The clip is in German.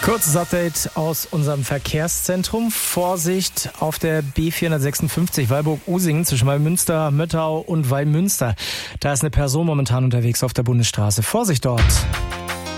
Kurzes Update aus unserem Verkehrszentrum. Vorsicht auf der B456 Weilburg-Usingen zwischen Wallmünster, Möttau und Wallmünster. Da ist eine Person momentan unterwegs auf der Bundesstraße. Vorsicht dort!